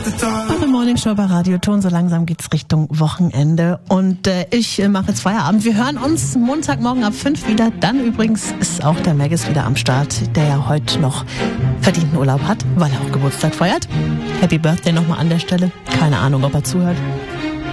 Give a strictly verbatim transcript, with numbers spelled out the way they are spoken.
Eure Morning Show bei Radio Ton. So langsam geht's Richtung Wochenende. Und äh, ich äh, mache jetzt Feierabend. Wir hören uns Montagmorgen ab fünf wieder. Dann übrigens ist auch der Maggis wieder am Start, der ja heute noch verdienten Urlaub hat, weil er auch Geburtstag feiert. Happy Birthday nochmal an der Stelle. Keine Ahnung, ob er zuhört.